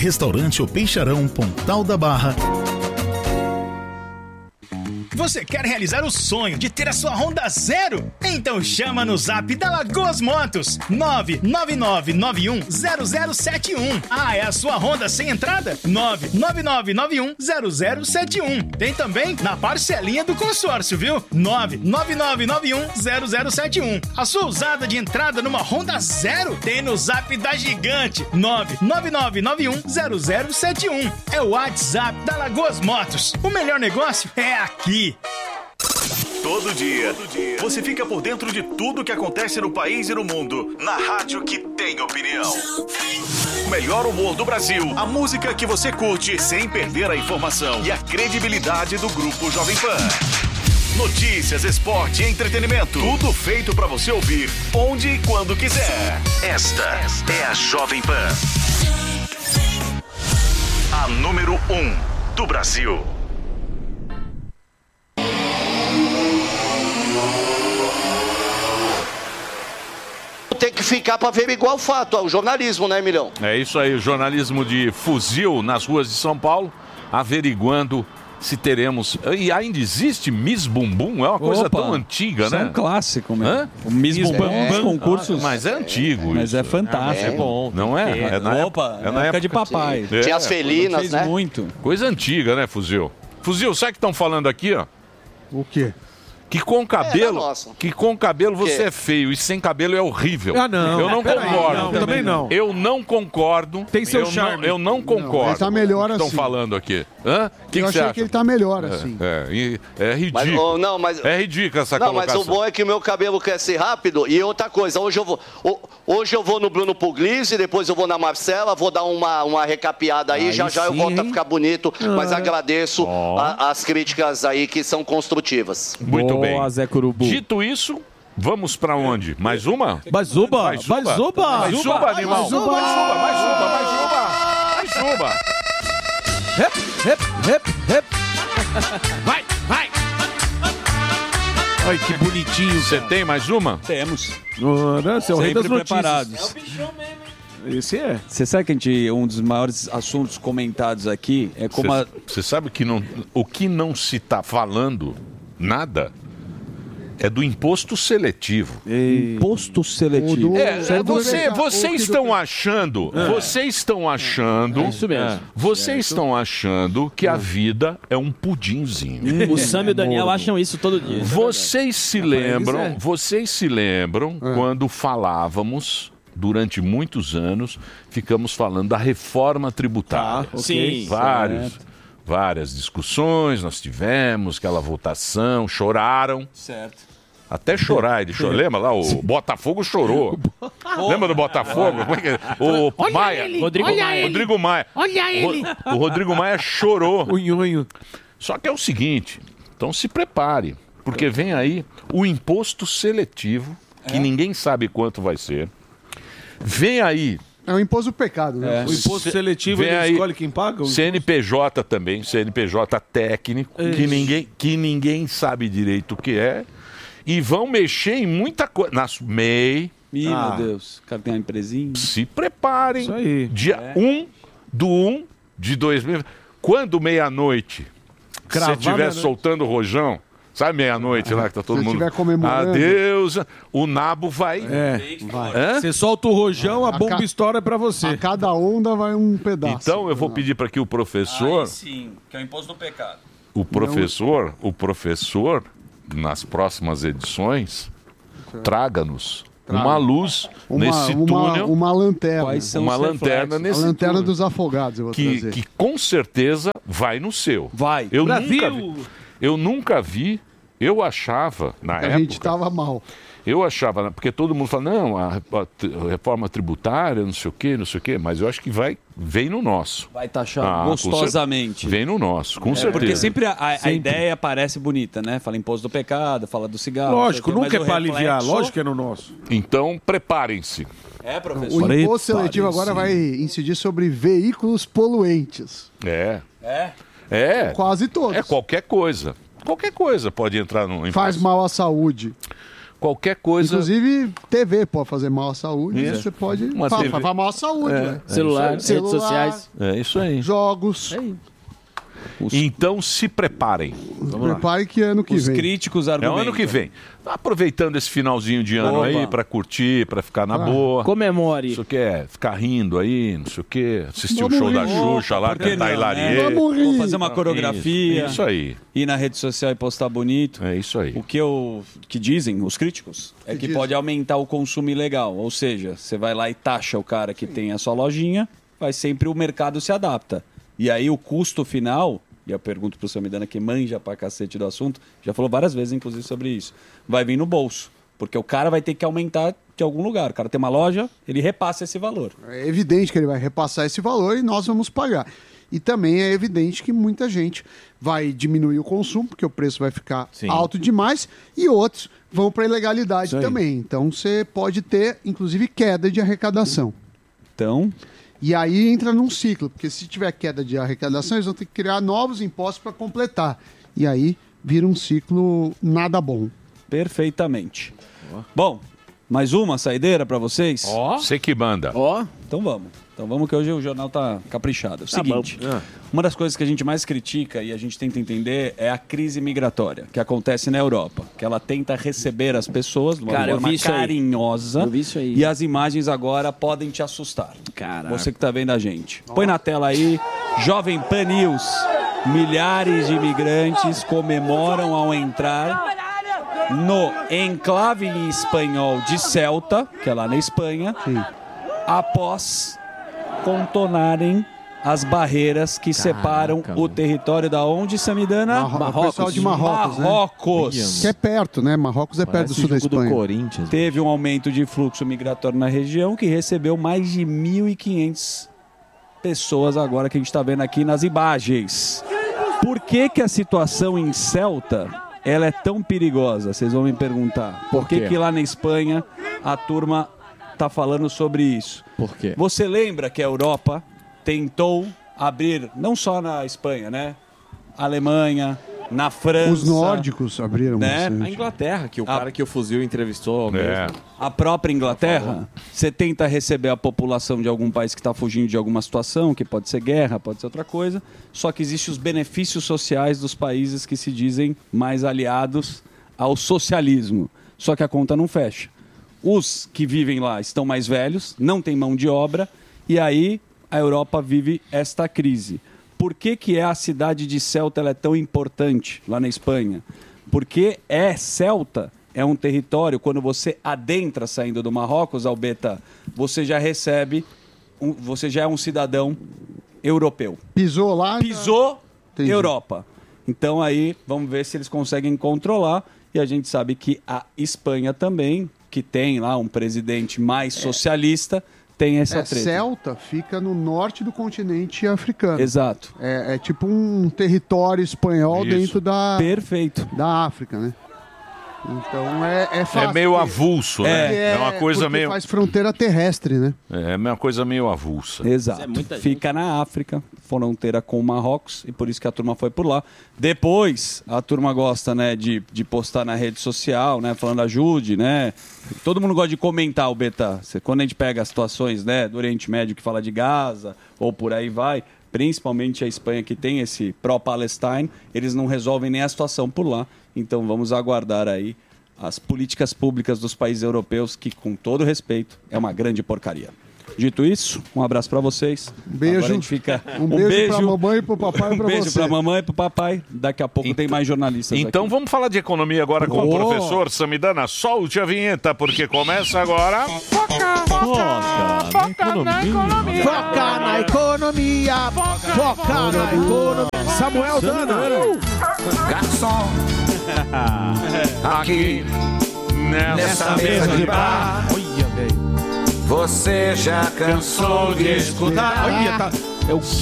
Restaurante O Peixarão, Pontal da Barra. Você quer realizar o sonho de ter a sua Honda Zero? Então chama no zap da Lagoas Motos, 999910071. Ah, é a sua Honda sem entrada? 999910071. Tem também na parcelinha do consórcio, viu? 999910071. A sua usada de entrada numa Honda Zero tem no zap da Gigante, 999910071. É o WhatsApp da Lagoas Motos. O melhor negócio é aqui. Todo dia, você fica por dentro de tudo que acontece no país e no mundo, na rádio que tem opinião. O melhor humor do Brasil, a música que você curte sem perder a informação e a credibilidade do Grupo Jovem Pan. Notícias, esporte e entretenimento, tudo feito pra você ouvir onde e quando quiser. Esta é a Jovem Pan. A número 1 do Brasil. Tem que ficar para averiguar o fato, o jornalismo, né, Emilhão? É isso aí, o jornalismo de fuzil nas ruas de São Paulo, averiguando se teremos... E ainda existe Miss Bumbum? É uma coisa tão antiga, né? É um clássico, mesmo. O Miss Bumbum dos concursos... Mas é antigo. Mas isso. É fantástico. É bom. Não é? É na época de papai. Tinha as felinas, né? Muito. Coisa antiga, né, Fuzil? Fuzil, sabe o que estão falando aqui, ó? O quê? Que com cabelo você é feio e sem cabelo é horrível. Ah, não. Eu não concordo. Não, também não. Eu não concordo. Tem seu charme. Eu não concordo. Ele tá melhor Estão assim. falando aqui. Hã? Que eu você achei acha? que ele tá melhor assim. É ridículo. É ridículo essa colocação. Mas o bom é que o meu cabelo cresce rápido. E outra coisa, hoje eu vou no Bruno Puglisi, depois eu vou na Marcela, vou dar uma recapeada aí, já eu volto a ficar bonito. Mas agradeço as críticas aí que são construtivas. Muito bem. Zé Curubu. Dito isso, vamos pra onde? Mais uma? Mais uma, animal. Mais uma. Vai. Olha que bonitinho. Você tem mais uma? Temos. Esse é o rei das notícias. Preparados. É o bichão mesmo. Esse é. Você sabe que um dos maiores assuntos comentados aqui é como Você sabe que o que não se está falando nada é do imposto seletivo. Imposto seletivo. Vocês estão achando, vocês estão achando que a vida é um pudinzinho. O Sam e o Daniel acham isso todo dia. Vocês se lembram quando falávamos durante muitos anos, ficamos falando da reforma tributária. Sim. Várias discussões nós tivemos, aquela votação, choraram. Certo. Até chorar, ele chorou. Lembra lá? O Botafogo chorou. Lembra do Botafogo? Como é que é? O Maia. Rodrigo Maia. Olha ele. O Rodrigo Maia chorou. Unhonho. Só que é o seguinte, então se prepare, porque vem aí o imposto seletivo, que ninguém sabe quanto vai ser. Vem aí... É o imposto do pecado, né? O imposto seletivo, ele escolhe quem paga? CNPJ também, CNPJ técnico, que ninguém sabe direito o que é. E vão mexer em muita coisa. MEI. Meu Deus. O cara tem uma empresinha. Se preparem. Isso aí. Dia 1 de 2000. Quando meia-noite você estiver soltando o rojão, sabe meia-noite lá que tá todo mundo... estiver comemorando. Adeus. O nabo vai... vai. Você solta o rojão, a bomba estoura pra você. A cada onda vai um pedaço. Então eu vou pedir para que o professor... sim, que é o imposto do pecado. O professor, nas próximas edições, traga-nos uma luz nesse túnel. Uma lanterna. Uma lanterna nesse túnel. A lanterna dos afogados, eu vou trazer. Que com certeza vai no seu. Vai. Eu nunca vi, eu achava, na época... A gente tava mal. Eu achava, porque todo mundo fala, não, a reforma tributária, não sei o quê, mas eu acho que vem no nosso. Vai taxar gostosamente. Vem no nosso, com certeza. Porque sempre a ideia parece bonita, né? Fala imposto do pecado, fala do cigarro. Lógico, nunca é para aliviar, lógico que é no nosso. Então, preparem-se. Professor. O imposto seletivo agora vai incidir sobre veículos poluentes. Quase todos. É qualquer coisa. Qualquer coisa pode entrar no imposto. Faz mal à saúde. qualquer coisa... Inclusive, TV pode fazer mal à saúde. Isso. Você pode... Uma Faz TV. mal à saúde. né? Celular, redes sociais. É isso aí. Jogos. Então se preparem. Prepare que ano que Os vem. críticos É o argumentam. ano que vem. Aproveitando esse finalzinho de ano Opa. aí pra curtir, pra ficar na boa. Comemore. Isso que é ficar rindo aí, não sei o quê. Assistir Vamos o show da rir. Xuxa lá, Por que cantar não, hilarie. né? Vamos rir. Vou fazer uma coreografia. Isso aí. Ir na rede social e postar bonito. É isso aí. O que dizem os críticos é que dizem? pode aumentar o consumo ilegal. Ou seja, você vai lá e taxa o cara que tem a sua lojinha, vai sempre o mercado se adapta. E aí o custo final, e eu pergunto pro Samidana que manja pra cacete do assunto, já falou várias vezes inclusive sobre isso, vai vir no bolso. Porque o cara vai ter que aumentar de algum lugar. O cara tem uma loja, ele repassa esse valor. É evidente que ele vai repassar esse valor e nós vamos pagar. E também é evidente que muita gente vai diminuir o consumo, porque o preço vai ficar alto demais, e outros vão para a ilegalidade também. Então você pode ter, inclusive, queda de arrecadação. Então, E aí entra num ciclo, porque se tiver queda de arrecadação, eles vão ter que criar novos impostos para completar. E aí vira um ciclo nada bom. perfeitamente. Bom, mais uma saideira pra vocês? Você que manda. Então vamos. Então vamos que hoje o jornal tá caprichado. É o seguinte, uma das coisas que a gente mais critica e a gente tenta entender é a crise migratória que acontece na Europa, que ela tenta receber as pessoas de uma Cara, eu forma vi isso aí. carinhosa. Eu vi isso aí. E as imagens agora podem te assustar. Caraca. Você que tá vendo a gente. Põe na tela aí, Jovem Pan News. Milhares de imigrantes comemoram ao entrar no enclave espanhol de Ceuta, que é lá na Espanha, após contornarem as barreiras que separam o território da onde, Samidana? O pessoal de Marrocos, né? Marrocos. Que é perto, né? Marrocos é perto do sul da Espanha. Teve um aumento de fluxo migratório na região que recebeu mais de 1.500 pessoas agora que a gente está vendo aqui nas imagens. Por que que a situação em Ceuta ela é tão perigosa? Vocês vão me perguntar. Por que que lá na Espanha a turma está falando sobre isso? Por quê? Você lembra que a Europa tentou abrir, não só na Espanha, né? Alemanha, na França. Os nórdicos abriram né? bastante. A Inglaterra, que o cara que o fuzil entrevistou mesmo. A própria Inglaterra, você tenta receber a população de algum país que está fugindo de alguma situação, que pode ser guerra, pode ser outra coisa, só que existem os benefícios sociais dos países que se dizem mais aliados ao socialismo. Só que a conta não fecha. Os que vivem lá estão mais velhos, não tem mão de obra, e aí a Europa vive esta crise. Por que que a cidade de Ceuta ela é tão importante lá na Espanha? Porque Ceuta é um território, quando você adentra saindo do Marrocos, Albeta, você já recebe, você já é um cidadão europeu. Pisou lá? Pisou Entendi. Europa. Então aí, vamos ver se eles conseguem controlar. E a gente sabe que a Espanha também, que tem lá um presidente mais socialista, tem essa treta. Ceuta fica no norte do continente africano. Exato. É tipo um território espanhol Isso. dentro da, Perfeito. da África, né? Então é fácil. É meio avulso, né? É uma coisa porque meio... faz fronteira terrestre, né? É uma coisa meio avulsa. Exato. É muita gente. Fica na África, fronteira com o Marrocos, e por isso que a turma foi por lá. Depois, a turma gosta, né, de postar na rede social, né, falando ajude, né? Todo mundo gosta de comentar o Beta. Quando a gente pega as situações, né, do Oriente Médio que fala de Gaza, ou por aí vai, principalmente a Espanha que tem esse pró-Palestine, eles não resolvem nem a situação por lá. Então vamos aguardar aí as políticas públicas dos países europeus, que, com todo respeito, é uma grande porcaria. Dito isso, um abraço pra vocês. Beijo. Agora a gente fica... Um beijo pra mamãe, pro papai e pra beijo você. pra mamãe e pro papai. Daqui a pouco tem mais jornalistas Então aqui. vamos falar de economia agora com o professor Samidana. Solte a vinheta, porque começa agora... Foca na economia. Foca na economia. Foca na economia. Samuel Dana. Garçom, aqui nessa mesa de bar, você já cansou de escutar? Olha, tá. É o